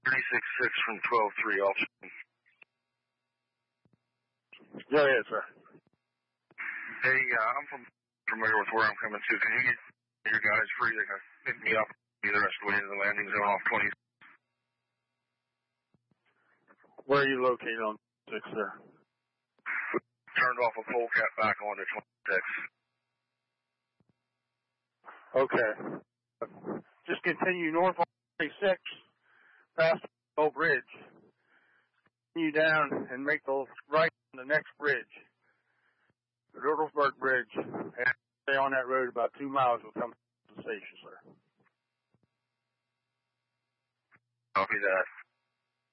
36-6 from 12-3 off. Go ahead, sir. Hey, I'm familiar with where I'm coming to. Can you get your guys free? They can pick me up the rest of the way to the landing zone off 20. Where are you located on 6, sir? Turned off a polecat back onto 26. Okay. Just continue north on 26, past the old bridge. Continue down and make the right on the next bridge, the Rudelsburg Bridge. And stay on that road about 2 miles. We'll come to the station, sir. Copy that.